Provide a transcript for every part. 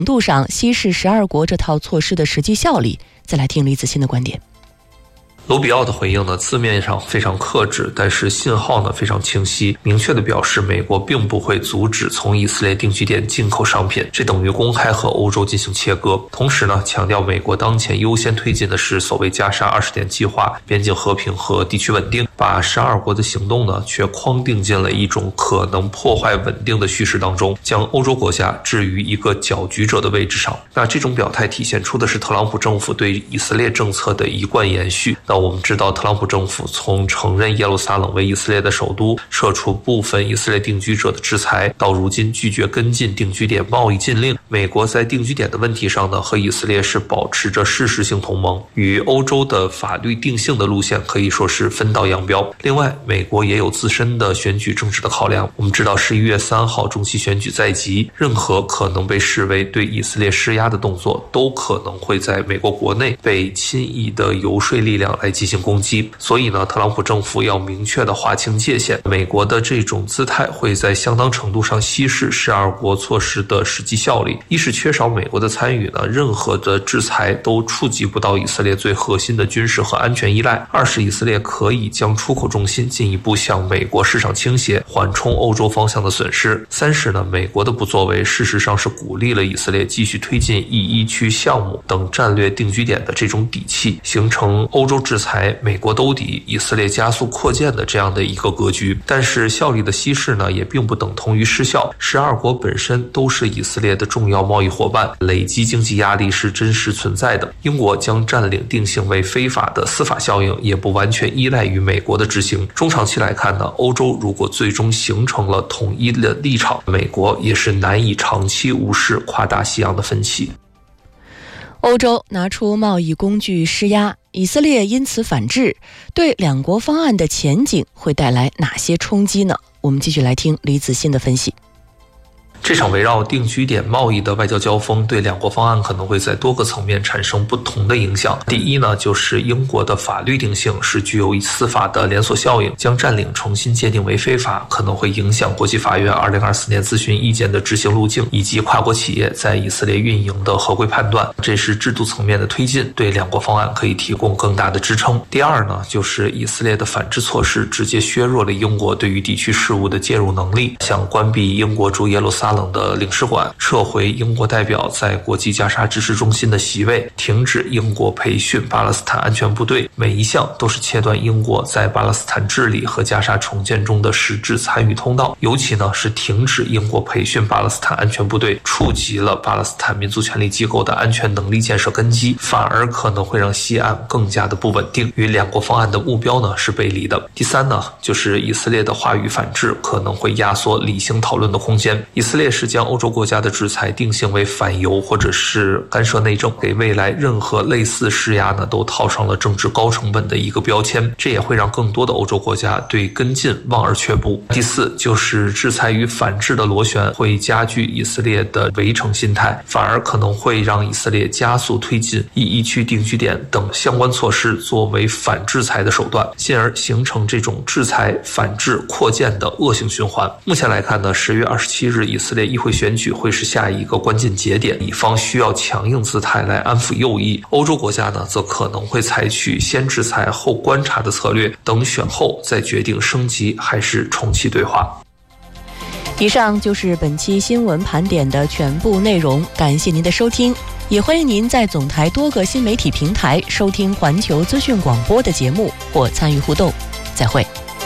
程度上稀释12国这套措施的实际效力。再来听李子欣的观点。 卢比奥的回应呢，字面上非常克制，但是信号呢非常清晰，明确的表示美国并不会阻止从以色列定居点进口商品，这等于公开和欧洲进行切割。同时呢，强调美国当前优先推进的是所谓加沙20点计划，边境和平和地区稳定，把12国的行动呢却框定进了一种可能破坏稳定的叙事当中，将欧洲国家置于一个搅局者的位置上。那这种表态体现出的是特朗普政府对以色列政策的一贯延续。那我们知道，特朗普政府从承认耶路撒冷为以色列的首都，撤除部分以色列定居者的制裁，到如今拒绝跟进定居点贸易禁令，美国在定居点的问题上呢，和以色列是保持着事实性同盟，与欧洲的法律定性的路线可以说是分道扬镳。另外，美国也有自身的选举政治的考量。我们知道11月3号中期选举在即，任何可能被视为对以色列施压的动作，都可能会在美国国内被亲以的游说力量来进行攻击。所以呢，特朗普政府要明确的划清界限，美国的这种姿态会在相当程度上稀释12国措施的实际效力。一是缺少美国的参与呢，任何的制裁都触及不到以色列最核心的军事和安全依赖；二是以色列可以将出口重心进一步向美国市场倾斜，缓冲欧洲方向的损失；三是呢，美国的不作为事实上是鼓励了以色列继续推进E1区项目等战略定居点的这种底气，形成欧洲制裁美国兜底，以色列加速扩建的这样的一个格局。但是效力的稀释呢，也并不等同于失效。12国本身都是以色列的重要贸易伙伴，累积经济压力是真实存在的。英国将占领定性为非法的司法效应，也不完全依赖于美国的执行。中长期来看呢，欧洲如果最终形成了统一的立场，美国也是难以长期无视跨大西洋的分歧。 欧洲拿出贸易工具施压，以色列因此反制，对两国方案的前景会带来哪些冲击呢？我们继续来听李子欣的分析。 这场围绕定居点贸易的外交交锋，对两国方案可能会在多个层面产生不同的影响。第一呢，就是英国的法律定性是具有司法的连锁效应，将占领重新界定为非法，可能会影响国际法院2024年咨询意见的执行路径，以及跨国企业在以色列运营的合规判断。这是制度层面的推进，对两国方案可以提供更大的支撑。第二呢，就是以色列的反制措施直接削弱了英国对于地区事务的介入能力，像关闭英国驻耶路撒冷的领事馆，撤回英国代表在国际加沙支持中心的席位，停止英国培训巴勒斯坦安全部队，每一项都是切断英国在巴勒斯坦治理和加沙重建中的实质参与通道。尤其呢是停止英国培训巴勒斯坦安全部队，触及了巴勒斯坦民族权力机构的安全能力建设根基，反而可能会让西岸更加的不稳定，与两国方案的目标呢是背离的。第三呢，就是以色列的话语反制可能会压缩理性讨论的空间。以色列是将欧洲国家的制裁定性为反犹或者是干涉内政，给未来任何类似施压呢都套上了政治高成本的一个标签，这也会让更多的欧洲国家对跟进望而却步。第四，就是制裁与反制的螺旋会加剧以色列的围城心态，反而可能会让以色列加速推进E1区定居点等相关措施作为反制裁的手段，进而形成这种制裁反制扩建的恶性循环。目前来看呢，10月27日以色列议会选举会是下一个关键节点，以方需要强硬姿态来安抚右翼，欧洲国家呢则可能会采取先制裁后观察的策略，等选后再决定升级还是重启对话。 以上就是本期新闻盘点的全部内容，感谢您的收听，也欢迎您在总台多个新媒体平台收听环球资讯广播的节目或参与互动。再会。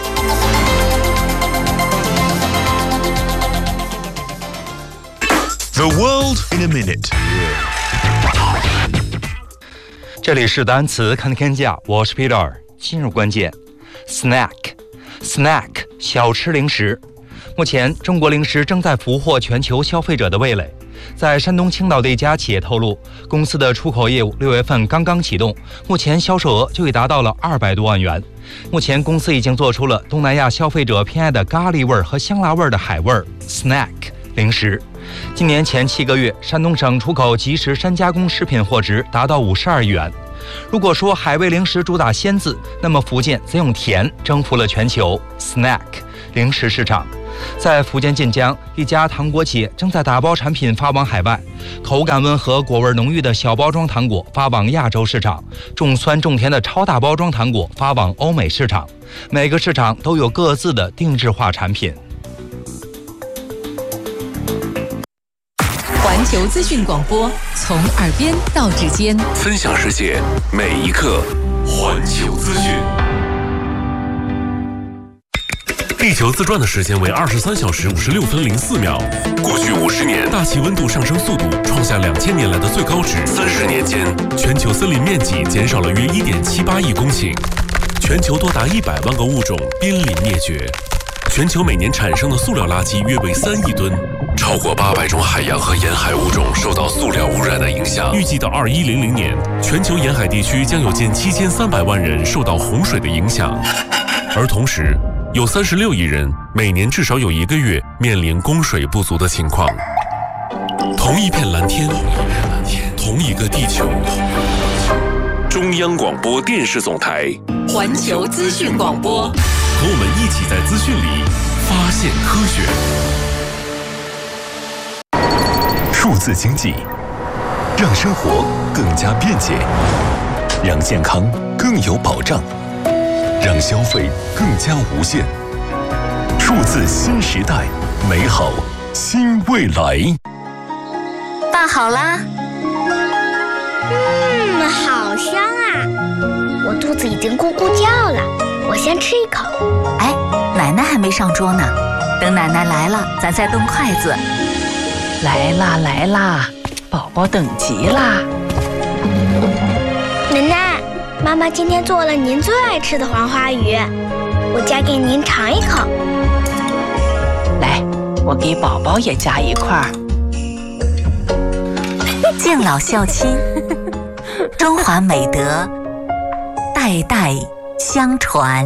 The world in a minute。 这里是单词看天下，我是 Peter。今日关键 snack 小吃零食。目前中国零食正在俘获全球消费者的味蕾。在山东青岛的一家企业透露，公司的出口业务6月份刚刚启动，目前销售额就已达到了200多万元。目前公司已经做出了东南亚消费者偏爱的咖喱味和香辣味的海味 snack 零食。今年前7个月，山东省出口即食山加工食品货值达到52亿元。如果说海味零食主打鲜字，那么福建则用甜征服了全球 snack 零食市场。 在福建晋江，一家糖果企业正在打包产品发往海外。口感温和、果味浓郁的小包装糖果发往亚洲市场，重酸重甜的超大包装糖果发往欧美市场。每个市场都有各自的定制化产品。 环球资讯广播，从耳边到指尖， 分享世界每一刻。环球资讯。地球自转的时间为23小时56分04秒。过去50年，大气温度上升速度创下2000年来的最高值。30年间，全球森林面积减少了约1.78亿公顷，全球多达100万个物种濒临灭绝。全球每年产生的塑料垃圾约为3亿吨，超过800种海洋和沿海物种受到塑料污染的影响。预计到2100年，全球沿海地区将有近7300万人受到洪水的影响，而同时，有36亿人每年至少有1个月面临供水不足的情况。同一片蓝天，同一个地球。中央广播电视总台环球资讯广播， 和我们一起在资讯里发现科学。 数字经济让生活更加便捷，让健康更有保障，让消费更加无限。数字新时代，美好新未来。 拌好啦。好香啊！我肚子已经咕咕叫了，我先吃一口。 哎，奶奶还没上桌呢，等奶奶来了，咱再动筷子。 来啦来啦，宝宝等急啦！ 奶奶，妈妈今天做了您最爱吃的黄花鱼，我夹给您尝一口。 来，我给宝宝也夹一块。 敬老孝亲，中华美德代代相传。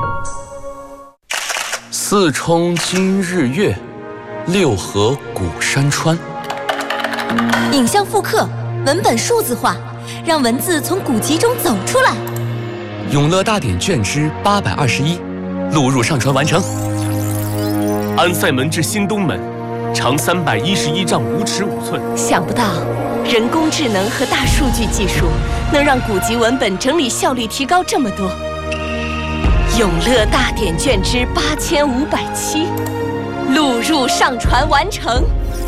四冲今日月，六合古山川。 影像复刻，文本数字化，让文字从古籍中走出来。 永乐大典卷之821，录入上传完成。安塞门至新东门，长311丈5尺5寸。 想不到，人工智能和大数据技术能让古籍文本整理效率提高这么多。永乐大典卷之8507，录入上传完成。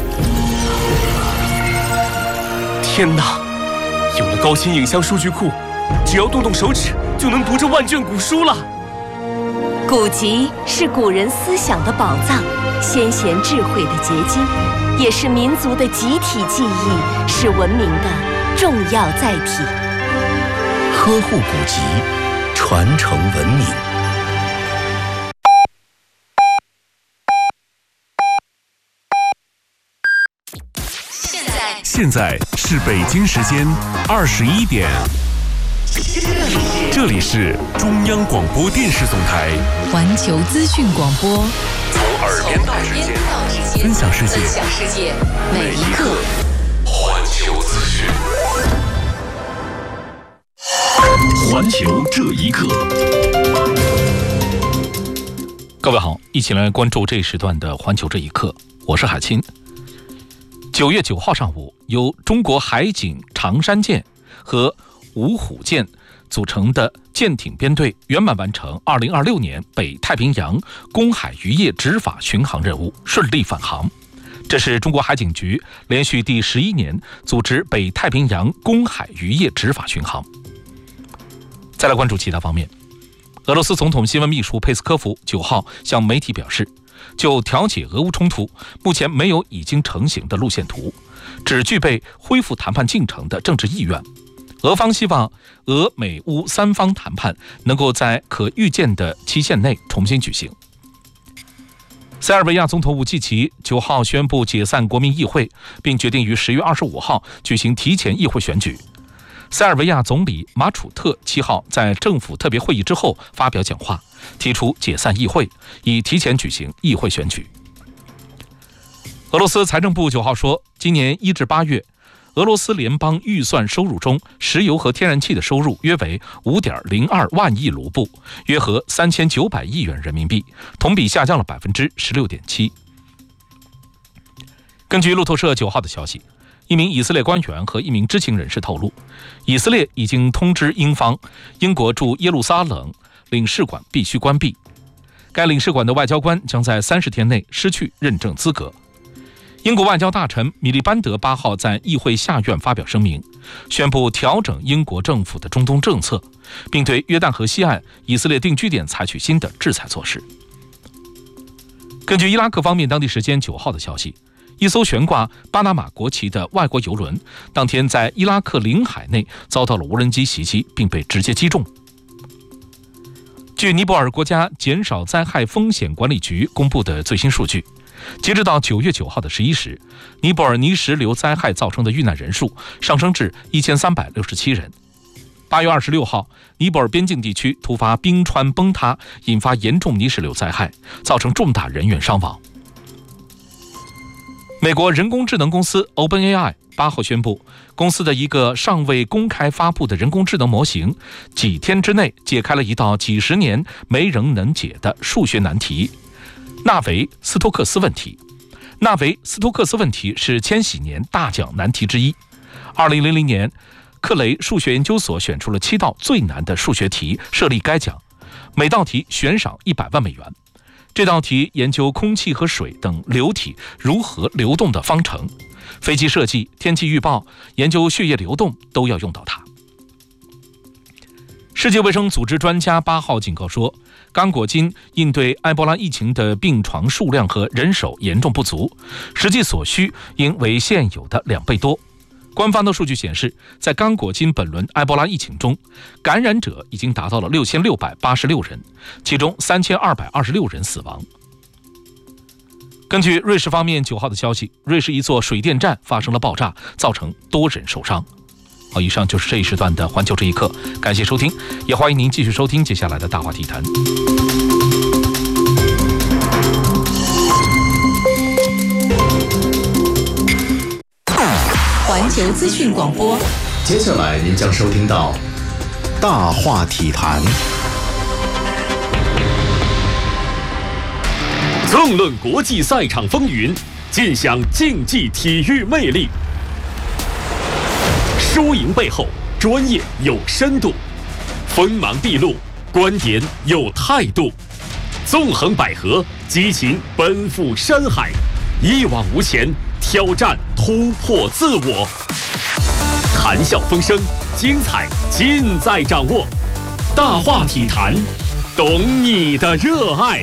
天哪！有了高清影像数据库，只要动动手指就能读这万卷古书了。 古籍是古人思想的宝藏，先贤智慧的结晶，也是民族的集体记忆，是文明的重要载体。 呵护古籍，传承文明。 现在是北京时间21点，这里是中央广播电视总台环球资讯广播， 从耳边到指尖，分享世界每一刻。环球资讯， 环球这一刻。 各位好，一起来关注这一时段的环球这一刻，我是海清。9月9号上午，由中国海警长山舰和五虎舰组成的舰艇编队圆满完成2026年北太平洋公海渔业执法巡航任务，顺利返航。这是中国海警局连续第11年组织北太平洋公海渔业执法巡航。再来关注其他方面，俄罗斯总统新闻秘书佩斯科夫9号向媒体表示，就调解俄乌冲突，目前没有已经成型的路线图，只具备恢复谈判进程的政治意愿。俄方希望俄美乌三方谈判能够在可预见的期限内重新举行。塞尔维亚总统武契奇9号宣布解散国民议会，并决定于10月25号举行提前议会选举。塞尔维亚总理马楚特7号在政府特别会议之后发表讲话，提出解散议会，以提前举行议会选举。俄罗斯财政部9号说，今年1至8月， 俄罗斯联邦预算收入中，石油和天然气的收入约为 5.02 万亿卢布，约合3900亿元人民币，同比下降了 16.7%。根据路透社9号的消息，一名以色列官员和一名知情人士透露，以色列已经通知英方，英国驻耶路撒冷领事馆必须关闭，该领事馆的外交官将在30天内失去认证资格。英国外交大臣米利班德8号在议会下院发表声明，宣布调整英国政府的中东政策，并对约旦河西岸以色列定居点采取新的制裁措施。根据伊拉克方面当地时间9号的消息，一艘悬挂巴拿马国旗的外国邮轮当天在伊拉克领海内遭到了无人机袭击，并被直接击中。据尼泊尔国家减少灾害风险管理局公布的最新数据，截止到9月9号的11时，尼泊尔泥石流灾害造成的遇难人数上升至1367人。8月26号，尼泊尔边境地区突发冰川崩塌，引发严重泥石流灾害，造成重大人员伤亡。美国人工智能公司 OpenAI 8号宣布，公司的一个尚未公开发布的人工智能模型，几天之内解开了一道几十年没人能解的数学难题——纳维斯托克斯问题。纳维斯托克斯问题是千禧年大奖难题之一。2000年，克雷数学研究所选出了7道最难的数学题，设立该奖，每道题悬赏100万美元。这道题研究空气和水等流体如何流动的方程，飞机设计、天气预报、研究血液流动都要用到它。世界卫生组织专家8号警告说，刚果金应对埃博拉疫情的病床数量和人手严重不足，实际所需应为现有的2倍多。官方的数据显示，在刚果金本轮埃博拉疫情中，感染者已经达到了6686人，其中3226人死亡。根据瑞士方面9号的消息，瑞士一座水电站发生了爆炸，造成多人受伤。好，以上就是这一时段的环球这一刻，感谢收听，也欢迎您继续收听接下来的大话题谈。 环球资讯广播， 接下来您将收听到大话体坛， 纵论国际赛场风云，尽享竞技体育魅力。输赢背后，专业有深度；锋芒毕露，观点有态度；纵横捭阖，激情奔赴山海，一往无前，挑战突破自我。谈笑风生，精彩尽在掌握。大话体坛，懂你的热爱。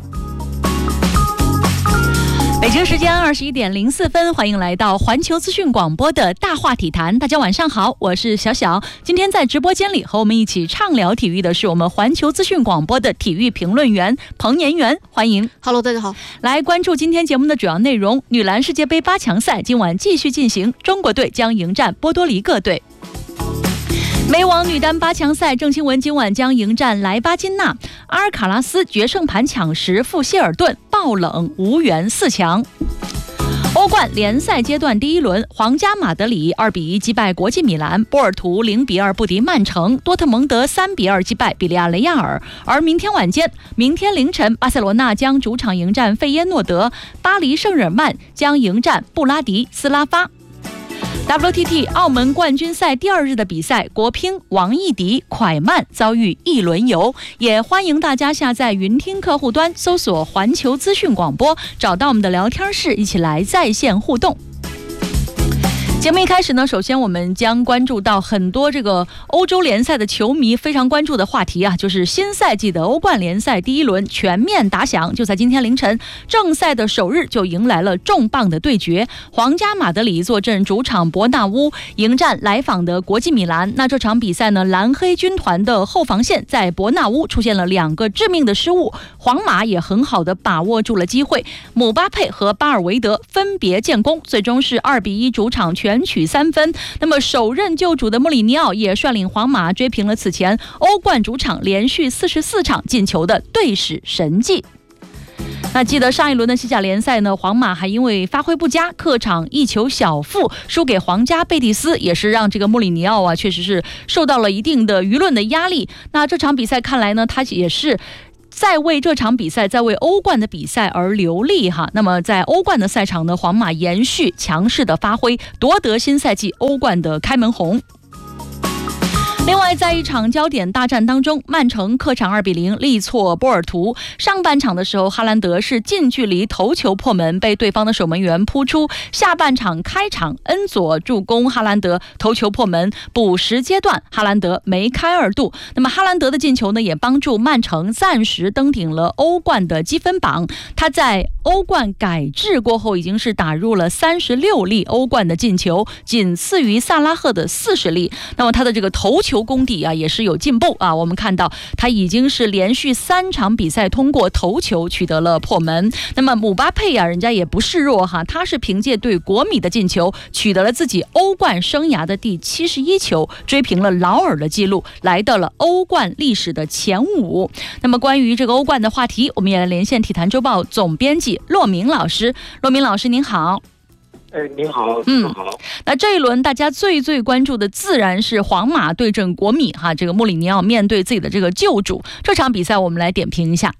北京时间21点04分，欢迎来到环球资讯广播的大话体坛。大家晚上好，我是小小。今天在直播间里和我们一起畅聊体育的是我们环球资讯广播的体育评论员彭延元，欢迎。 Hello， 大家好。 来关注今天节目的主要内容。女篮世界杯8强赛今晚继续进行，中国队将迎战波多黎各队。美网女单8强赛，郑钦文今晚将迎战莱巴金娜，阿尔卡拉斯决胜盘抢10负谢尔顿，爆冷无缘4强。欧冠联赛阶段第1轮，皇家马德里2比1击败国际米兰，波尔图0比2不敌曼城，多特蒙德3比2击败比利亚雷亚尔。而明天凌晨，巴塞罗那将主场迎战费耶诺德，巴黎圣日耳曼将迎战布拉迪斯拉发。WTT 澳门冠军赛第2日的比赛，国乒王艺迪、蒯曼遭遇一轮游，也欢迎大家下载云听客户端，搜索环球资讯广播，找到我们的聊天室，一起来在线互动。节目一开始呢，首先我们将关注到很多这个欧洲联赛的球迷非常关注的话题啊，就是新赛季的欧冠联赛第1轮全面打响，就在今天凌晨，正赛的首日就迎来了重磅的对决，皇家马德里坐镇主场伯纳乌迎战来访的国际米兰。那这场比赛呢，蓝黑军团的后防线在伯纳乌出现了2个致命的失误，皇马也很好的把握住了机会，姆巴佩和巴尔维德分别建功，最终是2比1主场全取3分。那么首任救主的穆里尼奥也率领皇马追平了此前欧冠主场连续44场进球的队史神迹。 那记得上一轮的西甲联赛呢，皇马还因为发挥不佳，客场1球小负输给皇家贝蒂斯，也是让这个穆里尼奥啊，确实是受到了一定的舆论的压力。那这场比赛看来呢，他也是在为这场比赛，在为欧冠的比赛而流力哈。那么在欧冠的赛场呢，皇马延续强势的发挥，夺得新赛季欧冠的开门红。另外，在一场焦点大战当中，曼城客场2-0力挫波尔图。上半场的时候，哈兰德是近距离头球破门，被对方的守门员扑出。下半场开场，恩佐助攻哈兰德头球破门，补时阶段哈兰德梅开2度。那么哈兰德的进球呢，也帮助曼城暂时登顶了欧冠的积分榜。他在欧冠改制过后，已经是打入了36粒欧冠的进球，仅次于萨拉赫的40粒。那么他的这个头球功底啊，也是有进步啊。我们看到他已经是连续3场比赛通过头球取得了破门。那么姆巴佩啊，人家也不示弱哈，他是凭借对国米的进球，取得了自己欧冠生涯的第71球，追平了劳尔的记录，来到了欧冠历史的前5。那么关于这个欧冠的话题，我们也来连线体坛周报总编辑骆明老师。骆明老师您好。 您好，好。 那这一轮大家最关注的自然是皇马对阵国米哈，这个穆里尼奥面对自己的这个旧主，这场比赛我们来点评一下。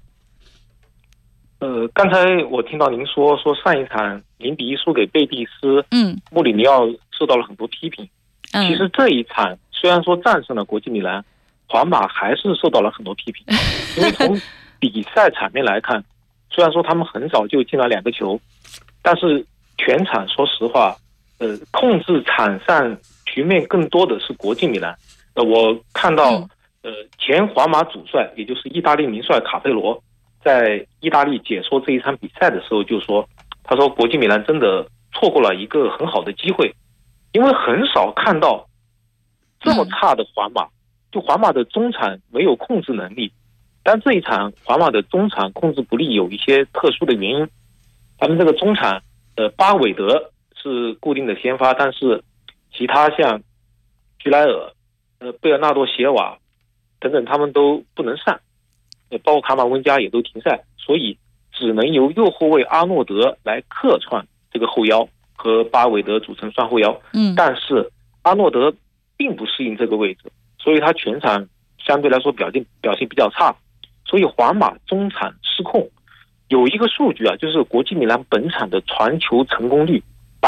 刚才我听到您说上一场0-1输给贝蒂斯，穆里尼奥受到了很多批评。其实这一场虽然说战胜了国际米兰，皇马还是受到了很多批评，因为从比赛场面来看，虽然说他们很早就进了2个球，但是全场说实话，控制场上局面更多的是国际米兰。我看到前皇马主帅，也就是意大利名帅卡佩罗，在意大利解说这一场比赛的时候就说，他说国际米兰真的错过了一个很好的机会，因为很少看到这么差的皇马，就皇马的中场没有控制能力。但这一场皇马的中场控制不力有一些特殊的原因，他们这个中场巴韦德是固定的先发，但是其他像居莱尔、贝尔纳多席尔瓦等等他们都不能上，包括卡马温加也都停赛，所以只能由右后卫阿诺德来客串这个后腰，和巴韦德组成双后腰。但是阿诺德并不适应这个位置，所以他全场相对来说表现比较差，所以皇马中场失控。有一个数据啊，就是国际米兰本场的传球成功率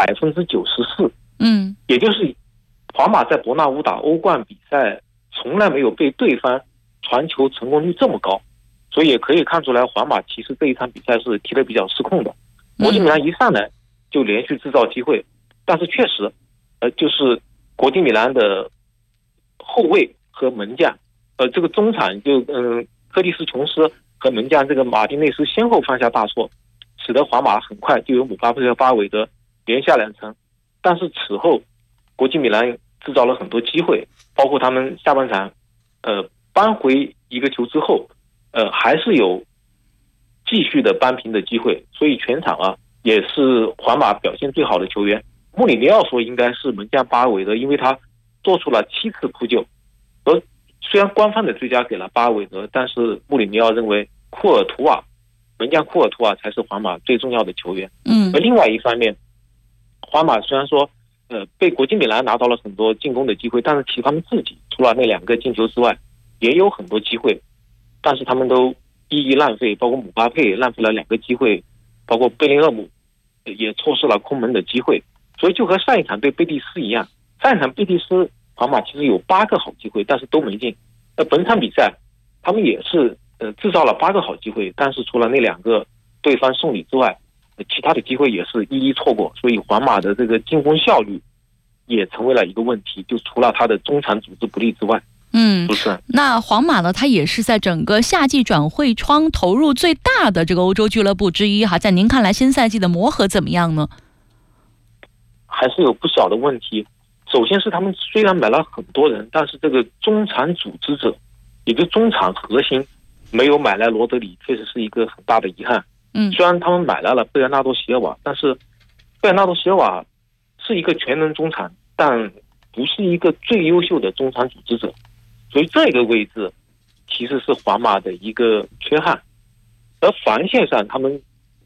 94%，也就是皇马在伯纳乌打欧冠比赛从来没有被对方传球成功率这么高，所以也可以看出来皇马其实这一场比赛是踢得比较失控的。国际米兰一上来就连续制造机会，但是确实就是国际米兰的后卫和门将这个中场就科蒂斯琼斯和门将这个马丁内斯先后犯下大错，使得皇马很快就有姆巴佩和巴韦德连下2城。但是此后国际米兰制造了很多机会，包括他们下半场扳回1个球之后还是有继续的扳平的机会，所以全场啊也是皇马表现最好的球员。穆里尼奥说应该是门将巴韦德，因为他做出了7次扑救，而虽然官方的最佳给了巴韦德，但是穆里尼奥认为库尔图瓦门将库尔图瓦才是皇马最重要的球员。而另外一方面，皇马虽然说被国际米兰拿到了很多进攻的机会，但是其实他们自己除了那2个进球之外也有很多机会，但是他们都一一浪费，包括姆巴佩浪费了2个机会，包括贝林厄姆也错失了空门的机会。所以就和上一场对贝蒂斯一样，上一场贝蒂斯皇马其实有8个好机会，但是都没进。本场比赛他们也是制造了8个好机会，但是除了那2个对方送礼之外，其他的机会也是一一错过，所以皇马的这个进攻效率也成为了一个问题，就除了他的中场组织不力之外。不是。 那皇马呢，他也是在整个夏季转会窗投入最大的这个欧洲俱乐部之一哈，在您看来新赛季的磨合怎么样呢？ 还是有不小的问题。首先是他们虽然买了很多人，但是这个中场组织者，也就是中场核心没有买来罗德里，确实是一个很大的遗憾。虽然他们买来了贝尔纳多席尔瓦，但是贝尔纳多席尔瓦是一个全能中场，但不是一个最优秀的中场组织者，所以这个位置其实是皇马的一个缺憾。而防线上他们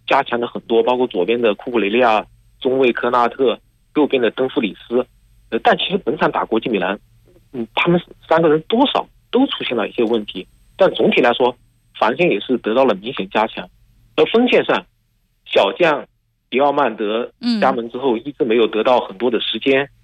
加强了很多，包括左边的库库雷利亚、中卫科纳特、右边的登弗里斯。但其实本场打国际米兰，他们3个人多少都出现了一些问题，但总体来说防线也是得到了明显加强。而锋线上，小将迪奥曼德加盟之后一直没有得到很多的时间，